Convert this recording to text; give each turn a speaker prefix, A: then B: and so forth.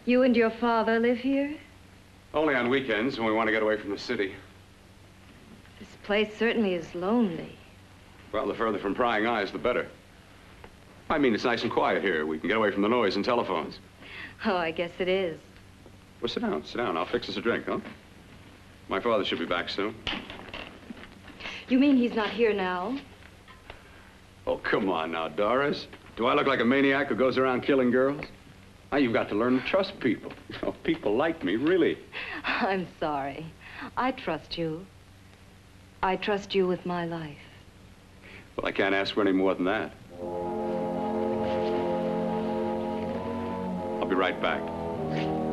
A: You and your father live here?
B: Only on weekends when we want to get away from the city.
A: This place certainly is lonely.
B: Well, the further from prying eyes, the better. I mean, it's nice and quiet here. We can get away from the noise and telephones.
A: Oh, I guess it is.
B: Well, sit down, sit down. I'll fix us a drink, huh? My father should be back soon.
A: You mean he's not here now?
B: Oh, come on now, Doris. Do I look like a maniac who goes around killing girls? Now, you've got to learn to trust people. You know, people like me, really.
A: I'm sorry. I trust you. I trust you with my life.
B: Well, I can't ask for any more than that. I'll be right back.